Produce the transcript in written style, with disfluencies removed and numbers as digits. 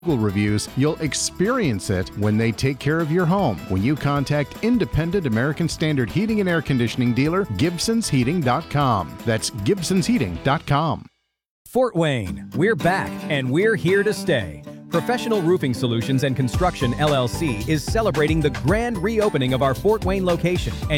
Google reviews, you'll experience it when they take care of your home when you contact independent American Standard heating and air conditioning dealer GibsonsHeating.com. That's GibsonsHeating.com. Fort Wayne, we're back and we're here to stay. Professional Roofing Solutions and Construction LLC is celebrating the grand reopening of our Fort Wayne location, and